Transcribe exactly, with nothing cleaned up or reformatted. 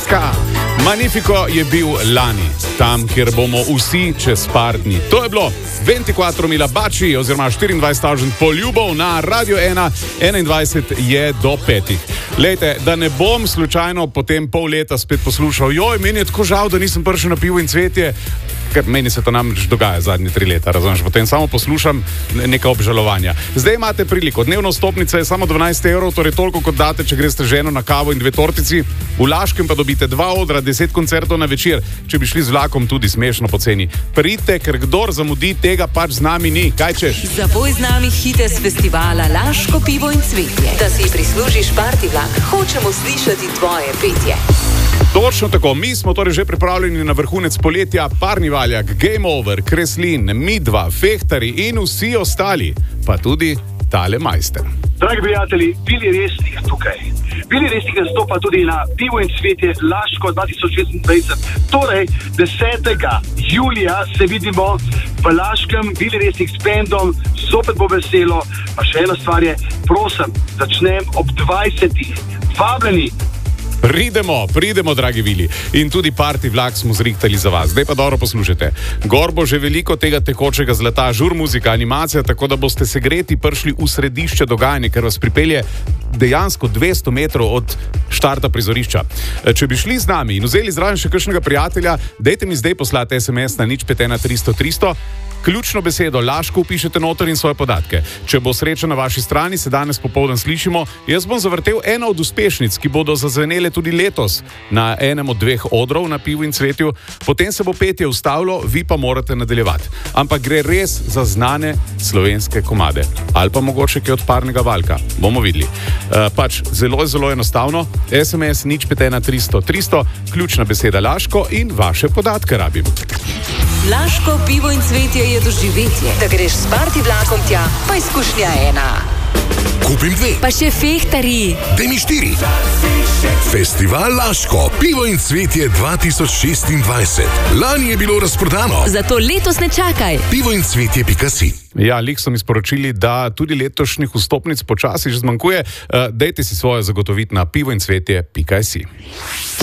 Ska. Magnifico je bil lani, tam, kjer bomo vsi čez par dni. To je bilo dvajset mila bači oziroma štiriindvajset tisoč poljubov na Radio ena, enaindvajset je do petih. Lejte, da ne bom slučajno potem pol leta spet poslušal, joj, meni je tako žal, da nisem prišel na Pivo in cvetje, ker meni se to namreč dogaja zadnje tri leta, razumeš, potem samo poslušam neka obžalovanja. Zdaj imate priliko, dnevna vstopnica je samo dvanajst evrov, torej toliko kot date, če greste ženo na kavo in dve tortici, v Laškem pa dobite dva odra, deset koncertov na večer, če bi šli z vlakom tudi smešno poceni. Pridite, ker kdor zamudi, tega pač z nami ni, kaj češ? Zapoj z nami hite z festivala Laško pivo in cvetje. Da si prislužiš party vlak, hočemo slišati tvoje petje. Točno tako, mi smo torej že pripravljeni na vrhunec poletja, Parni valjak, Game Over, Kreslin, Midva, Fehtari in vsi ostali, pa tudi tale majster. Dragi prijatelji, Bili Resnik tukaj. Bili Resnik nastopa tudi na Pivo in cvetje Laško dva tisoč šestindvajset. Torej, desetega julija se vidimo v Laškem, Bili Resnik s pendom, zopet bo veselo, pa še ena stvar je, prosim, začnem ob dvajsetih. Vabljeni. Pridemo, pridemo, dragi Vili. In tudi party vlak smo zrihtali za vas. Zdaj pa dobro poslušajte. Gor bo že veliko tega tekočega zlata, žur muzika, animacija, tako da boste segreti prišli v središče dogajanja, ker vas pripelje dejansko dvesto metrov od štarta prizorišča. Če bi šli z nami in vzeli zraven še kakšnega prijatelja, dajte mi zdaj poslati es em es na nič pet ena tristo tristo. Ključno besedo Laško upišete noter in svoje podatke. Če bo sreča na vaši strani, se danes popoldan slišimo. Jaz bom zavrtel eno od uspešnic, ki bodo zazvenele tudi letos na enem od dveh odrov na Pivu in cvetju. Potem se bo petje ustavilo, vi pa morate nadaljevati. Ampak gre res za znane slovenske komade. Ali pa mogoče kaj od Parnega valjka. Bomo videli. Uh, pač zelo, zelo enostavno. es em es nič pet ena tristo tristo, ključna beseda Laško in vaše podatke rabim. Laško pivo in cvetje je doživetje. Da greš s party vlakom tja, pa izkušnja ena. Kupim dve. Pa še Fehtari. Daj mi štiri. Festival Laško, pivo in cvetje dva tisoč šestindvajset. Lani je bilo razprodano. Zato letos ne čakaj. pivo in cvetje pika si. Ja, lik so mi sporočili, da tudi letošnjih vstopnic počasi že zmanjkuje. Uh, dajte si svoje zagotoviti na pivo in cvetje pika si.